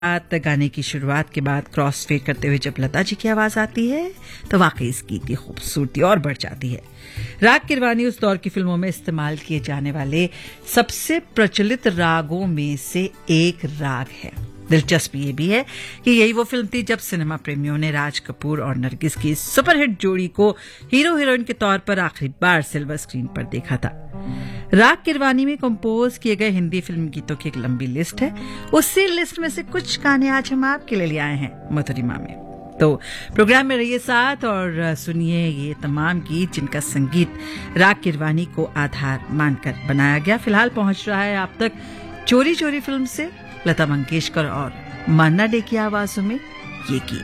गाने की शुरुआत के बाद क्रॉस फेड करते हुए जब लता जी की आवाज आती है तो वाकई इस गीत की खूबसूरती और बढ़ जाती है। राग किरवानी उस दौर की फिल्मों में इस्तेमाल किए जाने वाले सबसे प्रचलित रागों में से एक राग है। दिलचस्प ये भी है कि यही वो फिल्म थी जब सिनेमा प्रेमियों ने राज कपूर और नरगिस की सुपरहिट जोड़ी को हीरो हीरोइन के तौर पर आखिरी बार सिल्वर स्क्रीन पर देखा था। राग किरवानी में कंपोज किए गए हिंदी फिल्म गीतों की एक लंबी लिस्ट है। उसी लिस्ट में से कुछ गाने आज हम आपके लिए ले आए हैं मधुरिमा में। तो प्रोग्राम में रहिए साथ और सुनिए ये तमाम गीत जिनका संगीत राग किरवानी को आधार मानकर बनाया गया। फिलहाल पहुंच रहा है आप तक चोरी चोरी फिल्म से लता मंगेशकर और मान्ना डे की आवाजों में ये गीत।